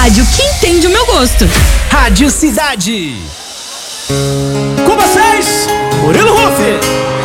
rádio que entende o meu gosto. Rádio Cidade.